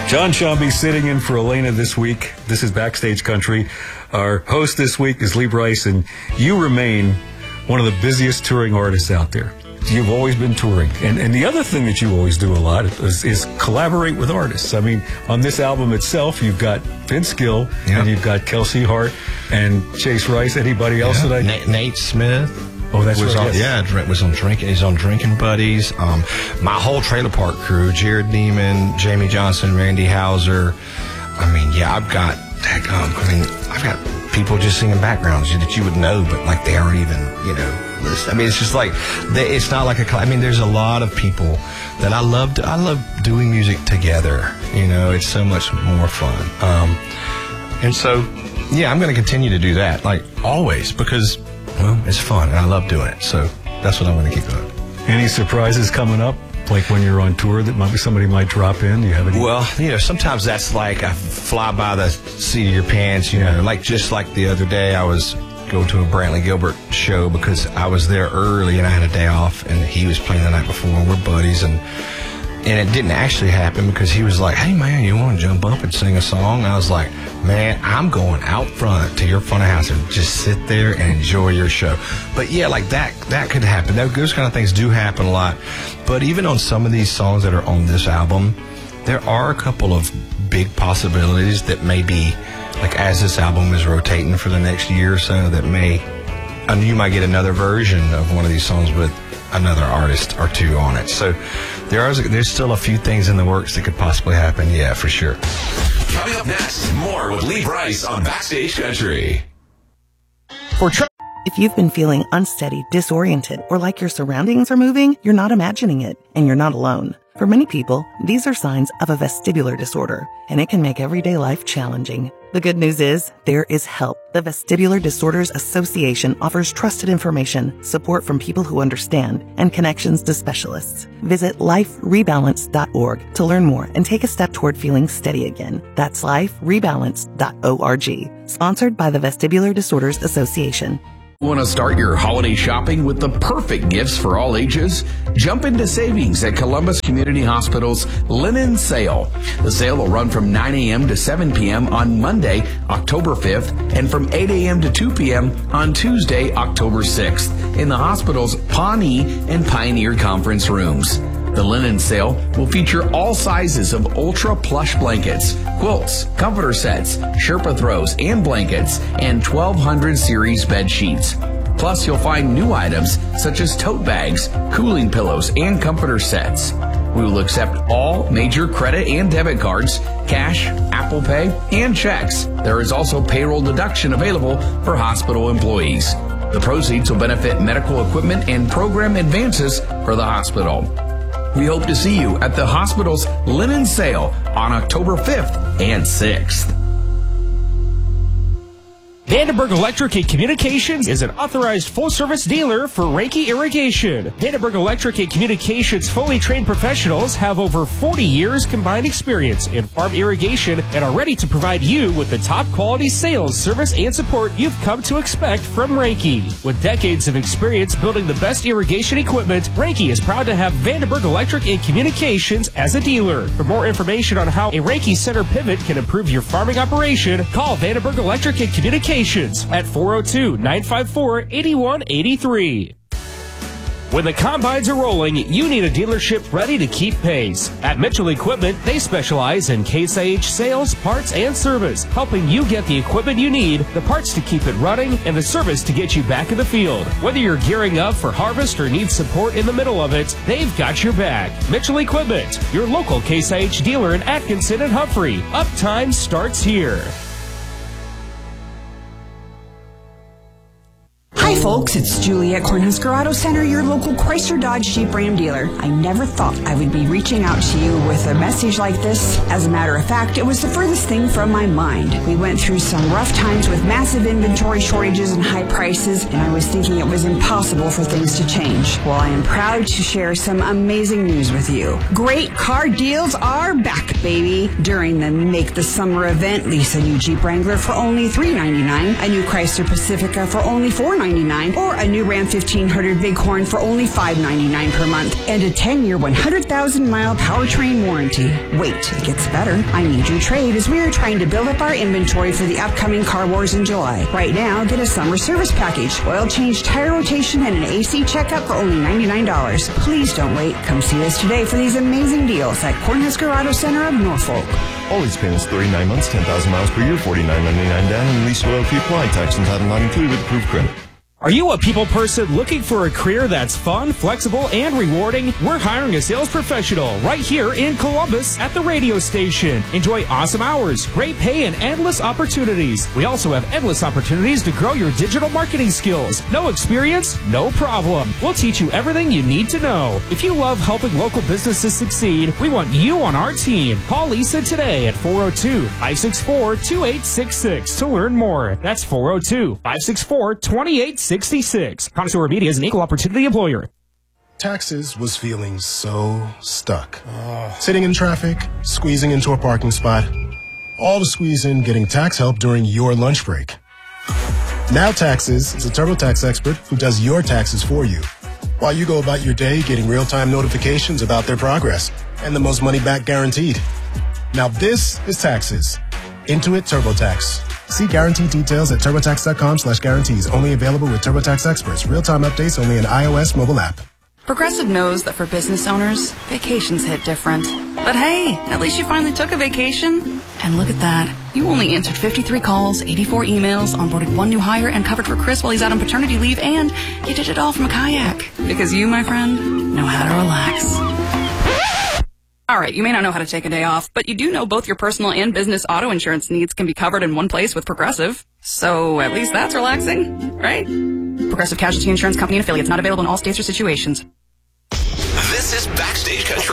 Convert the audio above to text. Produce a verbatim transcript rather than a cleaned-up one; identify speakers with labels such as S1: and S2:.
S1: John Shambi sitting in for Elena this week. This is Backstage Country. Our host this week is Lee Brice, and you remain one of the busiest touring artists out there. You've always been touring. And and the other thing that you always do a lot is, is collaborate with artists. I mean, on this album itself, you've got Vince Gill, yep. and you've got Kelsey Hart and Chase Rice. Anybody else
S2: yeah.
S1: that I...
S2: Nate, Nate Smith.
S1: Oh, that's
S2: was
S1: right.
S2: On,
S1: yes.
S2: Yeah, was on drinking. He's on Drinking Buddies. Um, my whole Trailer Park crew: Jared Neiman, Jamie Johnson, Randy Hauser. I mean, yeah, I've got. Heck, um, I mean, I've got people just singing backgrounds that you would know, but like they aren't even, you know. Listen. I mean, it's just like they, it's not like a. I mean, there's a lot of people that I love. To, I love doing music together. You know, it's so much more fun. Um, and so, yeah, I'm going to continue to do that, like always, because. Well, it's fun, and I love doing it, so that's what I'm going to keep doing.
S1: Any surprises coming up, like when you're on tour that maybe somebody might drop in? Do you have any?
S2: Well, you know, sometimes that's like I fly by the seat of your pants, you know, like just like the other day I was going to a Brantley Gilbert show because I was there early and I had a day off, and he was playing the night before, and we're buddies, and and it didn't actually happen because he was like, hey, man, you want to jump up and sing a song? And I was like, man, I'm going out front to your front of house and just sit there and enjoy your show. But yeah, like that that could happen. Those kind of things do happen a lot. But even on some of these songs that are on this album, there are a couple of big possibilities that maybe, like as this album is rotating for the next year or so, that may, and you might get another version of one of these songs with another artist or two on it. So there are there's still a few things in the works that could possibly happen. Yeah, for sure.
S3: Coming up next, more with Lee Brice on Backstage Country.
S4: For tra- If you've been feeling unsteady, disoriented, or like your surroundings are moving, you're not imagining it, and you're not alone. For many people, these are signs of a vestibular disorder, and it can make everyday life challenging. The good news is, there is help. The Vestibular Disorders Association offers trusted information, support from people who understand, and connections to specialists. Visit life rebalance dot org to learn more and take a step toward feeling steady again. That's life rebalance dot org. Sponsored by the Vestibular Disorders Association.
S5: Want to start your holiday shopping with the perfect gifts for all ages? Jump into savings at Columbus Community Hospital's Linen Sale. The sale will run from nine a.m. to seven p.m. on Monday, October fifth, and from eight a.m. to two p.m. on Tuesday, October sixth, in the hospital's Pawnee and Pioneer Conference rooms. The linen sale will feature all sizes of ultra plush blankets, quilts, comforter sets, Sherpa throws and blankets, and twelve hundred series bed sheets. Plus, you'll find new items such as tote bags, cooling pillows, and comforter sets. We will accept all major credit and debit cards, cash, Apple Pay, and checks. There is also payroll deduction available for hospital employees. The proceeds will benefit medical equipment and program advances for the hospital. We hope to see you at the hospital's linen sale on October fifth and sixth.
S6: Vandenberg Electric and Communications is an authorized full-service dealer for Reiki Irrigation. Vandenberg Electric and Communications fully trained professionals have over forty years combined experience in farm irrigation and are ready to provide you with the top quality sales, service, and support you've come to expect from Reiki. With decades of experience building the best irrigation equipment, Reiki is proud to have Vandenberg Electric and Communications as a dealer. For more information on how a Reiki Center pivot can improve your farming operation, call Vandenberg Electric and Communications at four oh two, nine five four, eight one eight three. When the combines are rolling, you need a dealership ready to keep pace. At Mitchell Equipment, they specialize in Case I H sales, parts, and service, helping you get the equipment you need, the parts to keep it running, and the service to get you back in the field. Whether you're gearing up for harvest or need support in the middle of it, they've got your back. Mitchell Equipment, your local Case I H dealer in Atkinson and Humphrey. Uptime starts here.
S7: Hi folks, it's Julie at Cornhusker Auto Center, your local Chrysler Dodge Jeep Ram dealer. I never thought I would be reaching out to you with a message like this. As a matter of fact, it was the furthest thing from my mind. We went through some rough times with massive inventory shortages and high prices, and I was thinking it was impossible for things to change. Well, I am proud to share some amazing news with you. Great car deals are back, baby. During the Make the Summer event, lease a new Jeep Wrangler for only three hundred ninety-nine dollars, a new Chrysler Pacifica for only four hundred ninety-nine dollars, ninety-nine dollars, or a new Ram fifteen hundred Bighorn for only five ninety-nine per month, and a ten-year, one hundred thousand mile powertrain warranty. Wait, it gets better. I need your trade as we are trying to build up our inventory for the upcoming car wars in July. Right now, get a summer service package, oil change, tire rotation, and an A C checkup for only ninety-nine dollars. Please don't wait. Come see us today for these amazing deals at Cornhusker Auto Center of Norfolk.
S8: All lease payments thirty-nine months, ten thousand miles per year, forty-nine ninety-nine down, and lease royalty apply. Tax and title not included with approved credit.
S6: Are you a people person looking for a career that's fun, flexible, and rewarding? We're hiring a sales professional right here in Columbus at the radio station. Enjoy awesome hours, great pay, and endless opportunities. We also have endless opportunities to grow your digital marketing skills. No experience? No problem. We'll teach you everything you need to know. If you love helping local businesses succeed, we want you on our team. Call Lisa today at four oh two, five six four, two eight six six to learn more. That's four oh two, five six four, two eight six six. Connoisseur Media is an equal opportunity employer.
S9: Taxes was feeling so stuck. Oh. Sitting in traffic, squeezing into a parking spot, all to squeeze in getting tax help during your lunch break. Now Taxes is a TurboTax expert who does your taxes for you, while you go about your day getting real-time notifications about their progress and the most money back guaranteed. Now this is Taxes. Intuit TurboTax. See guarantee details at TurboTax.com slash guarantees. Only available with TurboTax experts. Real-time updates only in iOS mobile app.
S10: Progressive knows that for business owners, vacations hit different. But hey, at least you finally took a vacation. And look at that. You only answered fifty-three calls, eighty-four emails, onboarded one new hire, and covered for Chris while he's out on paternity leave, and you did it all from a kayak. Because you, my friend, know how to relax. All right, you may not know how to take a day off, but you do know both your personal and business auto insurance needs can be covered in one place with Progressive. So at least that's relaxing, right? Progressive Casualty Insurance Company and affiliates, not available in all states or situations.
S3: This is Backstage Country